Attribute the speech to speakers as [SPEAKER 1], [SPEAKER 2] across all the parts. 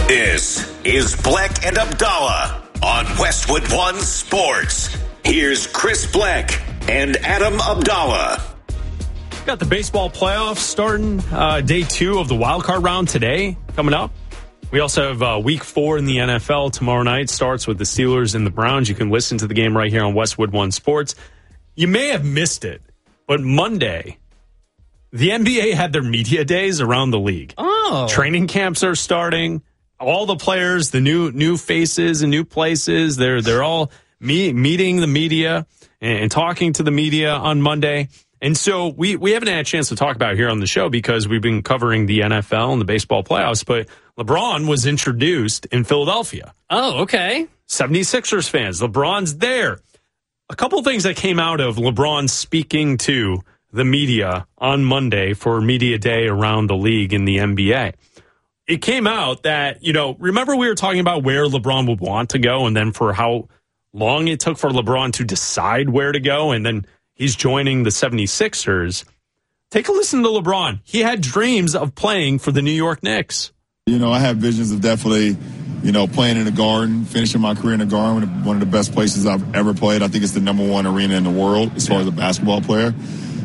[SPEAKER 1] This is Bleck and Abdallah on Westwood One Sports. Here's Chris Bleck and Adam Abdallah.
[SPEAKER 2] Got the baseball playoffs starting day 2 of the wild card round today coming up. We also have week 4 in the NFL tomorrow night. Starts with the Steelers and the Browns. You can listen to the game right here on Westwood One Sports. You may have missed it, but Monday, the NBA had their media days around the league.
[SPEAKER 3] Oh.
[SPEAKER 2] Training camps are starting. All the players, the new faces and new places, they're all meeting the media and talking to the media on Monday. And so we haven't had a chance to talk about it here on the show because we've been covering the NFL and the baseball playoffs, but LeBron was introduced in Philadelphia.
[SPEAKER 3] Oh, okay.
[SPEAKER 2] 76ers fans, LeBron's there. A couple things that came out of LeBron speaking to the media on Monday for media day around the league in the NBA. It came out that, remember we were talking about where LeBron would want to go and then for how long it took for LeBron to decide where to go, and then he's joining the 76ers. Take a listen to LeBron. He had dreams of playing for the New York Knicks.
[SPEAKER 4] I have visions of definitely, playing in the Garden, finishing my career in the Garden, one of the best places I've ever played. I think it's the number 1 arena in the world as far as a basketball player.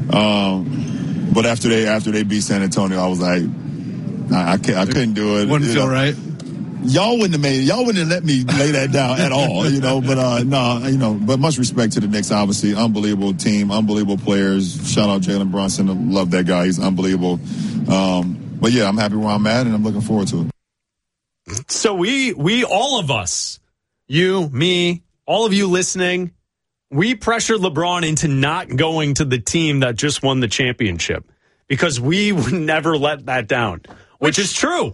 [SPEAKER 4] But after they beat San Antonio, I was like, I couldn't do it.
[SPEAKER 5] Wouldn't feel right.
[SPEAKER 4] Y'all wouldn't have let me lay that down at all, but much respect to the Knicks, obviously. Unbelievable team, unbelievable players. Shout out Jalen Brunson. I love that guy. He's unbelievable. But yeah, I'm happy where I'm at and I'm looking forward to it.
[SPEAKER 2] So we all of us, you, me, all of you listening, we pressured LeBron into not going to the team that just won the championship because we would never let that down, which is true.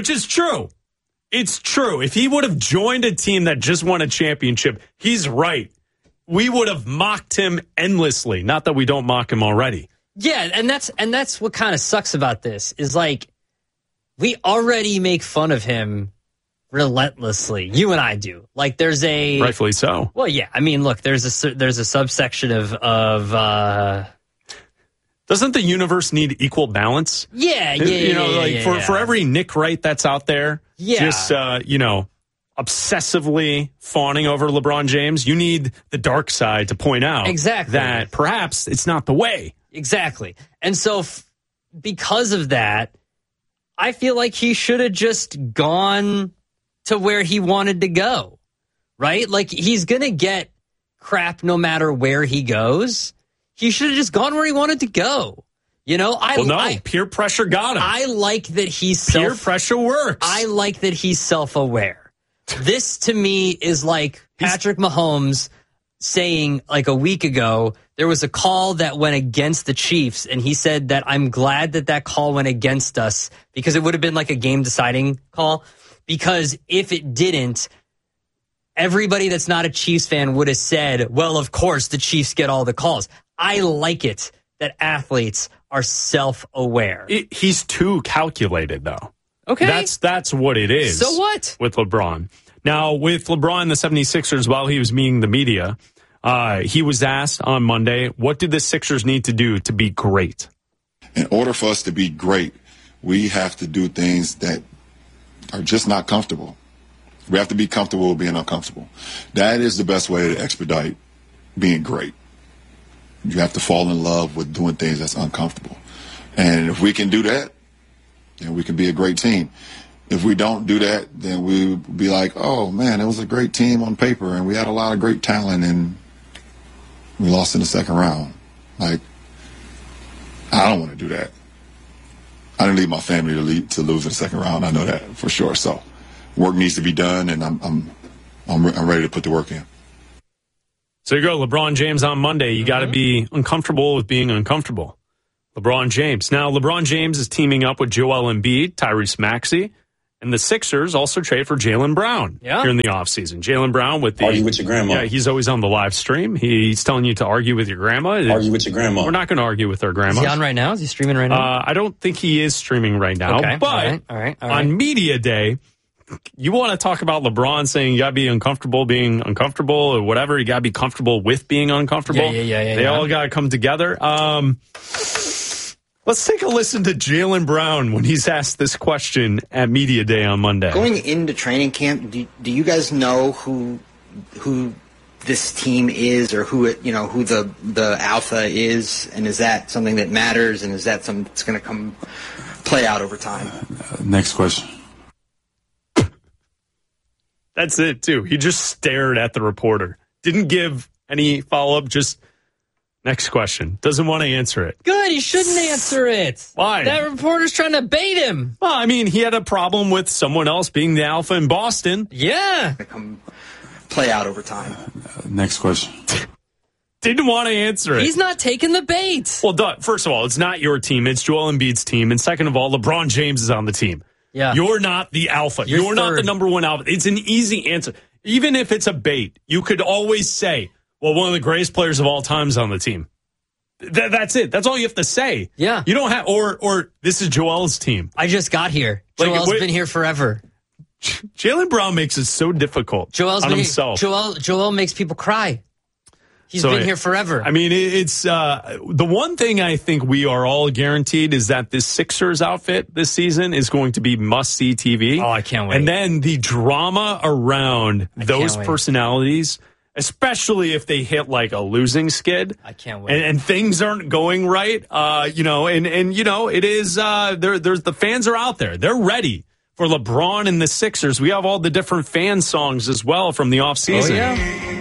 [SPEAKER 2] It's true. If he would have joined a team that just won a championship, he's right. We would have mocked him endlessly. Not that we don't mock him already.
[SPEAKER 3] Yeah, and that's what kind of sucks about this is like we already make fun of him relentlessly. You and I do. Like there's a
[SPEAKER 2] rightfully so.
[SPEAKER 3] Well, yeah. I mean, look, there's a subsection of
[SPEAKER 2] doesn't the universe need equal balance?
[SPEAKER 3] Yeah.
[SPEAKER 2] For every Nick Wright that's out there, just obsessively fawning over LeBron James, you need the dark side to point out that perhaps it's not the way.
[SPEAKER 3] Exactly. And so because of that, I feel like he should have just gone to where he wanted to go, right? Like he's going to get crap no matter where he goes. He should have just gone where he wanted to go.
[SPEAKER 2] Peer pressure got him.
[SPEAKER 3] I like that he's
[SPEAKER 2] peer pressure works.
[SPEAKER 3] I like that he's self-aware. This to me is like Patrick Mahomes saying like a week ago, there was a call that went against the Chiefs, and he said that I'm glad that call went against us because it would have been like a game-deciding call. Because if it didn't, everybody that's not a Chiefs fan would have said, well, of course, the Chiefs get all the calls. I like it that athletes are self-aware.
[SPEAKER 2] He's too calculated, though.
[SPEAKER 3] Okay.
[SPEAKER 2] That's what it is.
[SPEAKER 3] So what?
[SPEAKER 2] With LeBron. Now, with LeBron, the 76ers, while he was meeting the media, he was asked on Monday, what do the Sixers need to do to be great?
[SPEAKER 4] In order for us to be great, we have to do things that are just not comfortable. We have to be comfortable with being uncomfortable. That is the best way to expedite being great. You have to fall in love with doing things that's uncomfortable. And if we can do that, then we can be a great team. If we don't do that, then we'll be like, oh, man, it was a great team on paper, and we had a lot of great talent, and we lost in the second round. Like, I don't want to do that. I didn't leave my family to lose in the second round. I know that for sure. So work needs to be done, and I'm ready to put the work in.
[SPEAKER 2] So you go, LeBron James on Monday. You got to be uncomfortable with being uncomfortable. LeBron James. Now, LeBron James is teaming up with Joel Embiid, Tyrese Maxey, and the Sixers also trade for Jaylen Brown here in the offseason. Jaylen Brown with the...
[SPEAKER 6] Argue with your grandma.
[SPEAKER 2] Yeah, he's always on the live stream. He's telling you to argue with your grandma.
[SPEAKER 6] Argue with your grandma.
[SPEAKER 2] We're not going to argue with our grandma.
[SPEAKER 3] Is he on right now? Is he streaming right now?
[SPEAKER 2] I don't think he is streaming right now.
[SPEAKER 3] Okay.
[SPEAKER 2] But
[SPEAKER 3] all right.
[SPEAKER 2] on Media Day, you want to talk about LeBron saying you got to be uncomfortable being uncomfortable or whatever. You got to be comfortable with being uncomfortable.
[SPEAKER 3] Yeah.
[SPEAKER 2] They all got to come together. Let's take a listen to Jaylen Brown when he's asked this question at Media Day on Monday.
[SPEAKER 5] Going into training camp, do you guys know who this team is, or who the alpha is, and is that something that matters, and is that something that's going to play out over time?
[SPEAKER 4] Next question.
[SPEAKER 2] That's it, too. He just stared at the reporter. Didn't give any follow-up, just next question. Doesn't want to answer it.
[SPEAKER 3] Good, he shouldn't answer it.
[SPEAKER 2] Why?
[SPEAKER 3] That reporter's trying to bait him.
[SPEAKER 2] Well, I mean, he had a problem with someone else being the alpha in Boston.
[SPEAKER 3] Yeah.
[SPEAKER 5] Play out over time.
[SPEAKER 4] Next question.
[SPEAKER 2] Didn't want to answer it.
[SPEAKER 3] He's not taking the bait.
[SPEAKER 2] Well, first of all, it's not your team. It's Joel Embiid's team. And second of all, LeBron James is on the team.
[SPEAKER 3] Yeah.
[SPEAKER 2] You're not the alpha. You're not the number one alpha. It's an easy answer. Even if it's a bait, you could always say, well, one of the greatest players of all time is on the team. That's it. That's all you have to say.
[SPEAKER 3] Yeah.
[SPEAKER 2] You don't have, or this is Joel's team.
[SPEAKER 3] I just got here. Joel's been here forever.
[SPEAKER 2] Jaylen Brown makes it so difficult on himself.
[SPEAKER 3] Joel makes people cry. He's been here forever.
[SPEAKER 2] I mean, it's the one thing I think we are all guaranteed is that this Sixers outfit this season is going to be must-see TV.
[SPEAKER 3] Oh, I can't wait.
[SPEAKER 2] And then the drama around those personalities, especially if they hit like a losing skid.
[SPEAKER 3] I can't wait.
[SPEAKER 2] And things aren't going right. It is, there's the fans are out there. They're ready for LeBron and the Sixers. We have all the different fan songs as well from the offseason.
[SPEAKER 3] Oh, yeah.